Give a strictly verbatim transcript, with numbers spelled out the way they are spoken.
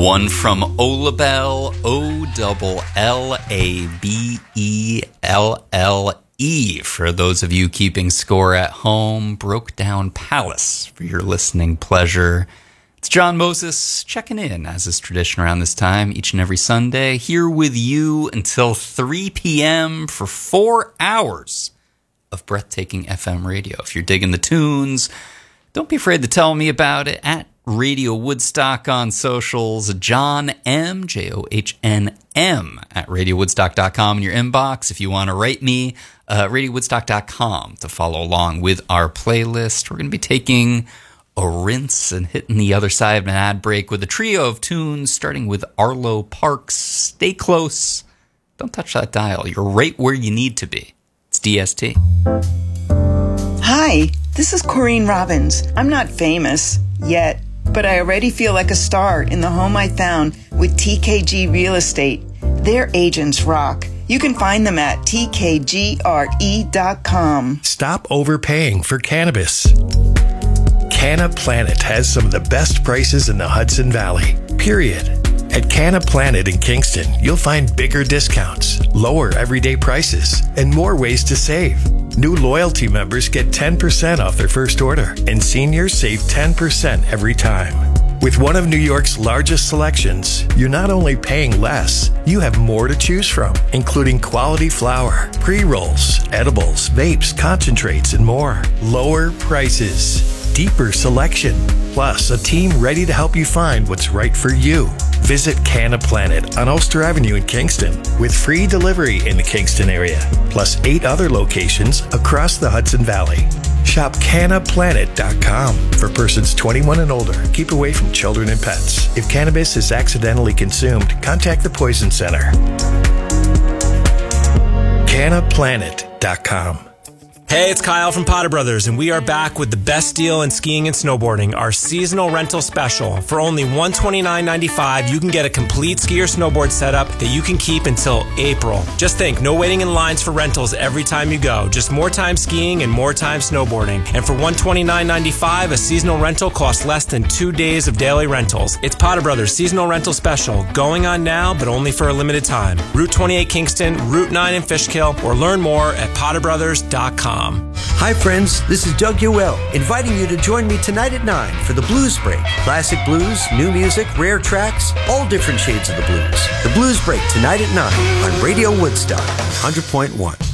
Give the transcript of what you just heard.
One from Olabelle, O L L A B E L L E. For those of you keeping score at home, Broke Down Palace for your listening pleasure. It's John Moses checking in, as is tradition around this time, each and every Sunday, here with you until three p.m. for four hours of breathtaking F M radio. If you're digging the tunes, don't be afraid to tell me about it at Radio Woodstock on socials. John M, J O H N M, at radio woodstock dot com in your inbox. If you want to write me, uh, radio woodstock dot com to follow along with our playlist. We're going to be taking a rinse and hitting the other side of an ad break with a trio of tunes, starting with Arlo Parks. Stay close. Don't touch that dial. You're right where you need to be. It's D S T. Hi, this is Corrine Robbins. I'm not famous yet, but I already feel like a star in the home I found with T K G Real Estate. Their agents rock. You can find them at T K G R E dot com. Stop overpaying for cannabis. Canna Planet has some of the best prices in the Hudson Valley, period. At Canna Planet in Kingston, you'll find bigger discounts, lower everyday prices, and more ways to save. New loyalty members get ten percent off their first order, and seniors save ten percent every time. With one of New York's largest selections, you're not only paying less, you have more to choose from, including quality flower, pre-rolls, edibles, vapes, concentrates, and more. Lower prices, deeper selection, plus a team ready to help you find what's right for you. Visit Canna Planet on Ulster Avenue in Kingston with free delivery in the Kingston area, plus eight other locations across the Hudson Valley. Shop canna planet dot com for persons twenty-one and older. Keep away from children and pets. If cannabis is accidentally consumed, contact the Poison Center. canna planet dot com. Hey, it's Kyle from Potter Brothers, and we are back with the best deal in skiing and snowboarding, our seasonal rental special. For only one hundred twenty-nine dollars and ninety-five cents, you can get a complete ski or snowboard setup that you can keep until April. Just think, no waiting in lines for rentals every time you go. Just more time skiing and more time snowboarding. And for one hundred twenty-nine dollars and ninety-five cents, a seasonal rental costs less than two days of daily rentals. It's Potter Brothers Seasonal Rental Special, going on now, but only for a limited time. Route twenty-eight Kingston, Route nine in Fishkill, or learn more at potter brothers dot com. Hi friends, this is Doug Uell, inviting you to join me tonight at nine for the Blues Break. Classic blues, new music, rare tracks, all different shades of the blues. The Blues Break tonight at nine on Radio Woodstock one hundred point one.